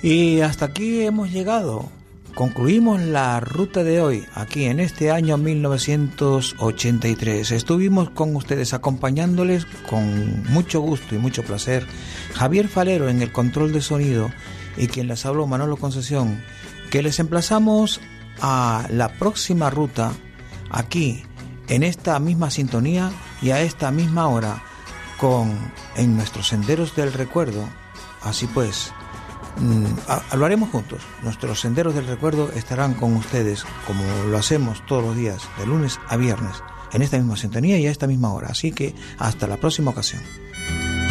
Y hasta aquí hemos llegado. Concluimos la ruta de hoy, aquí en este año 1983. Estuvimos con ustedes acompañándoles con mucho gusto y mucho placer. Javier Falero en el control de sonido y quien les habló, Manolo Concesión, que les emplazamos a la próxima ruta aquí en esta misma sintonía y a esta misma hora en nuestros senderos del recuerdo. Así pues, lo haremos juntos. Nuestros senderos del recuerdo estarán con ustedes como lo hacemos todos los días, de lunes a viernes, en esta misma sintonía y a esta misma hora. Así que hasta la próxima ocasión.